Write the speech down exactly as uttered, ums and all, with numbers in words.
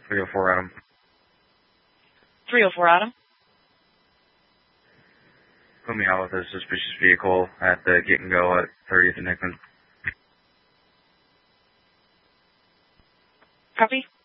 three oh four Adam. three oh four Adam. Put me out with a suspicious vehicle at the Get and Go at thirtieth and Nickman. Copy.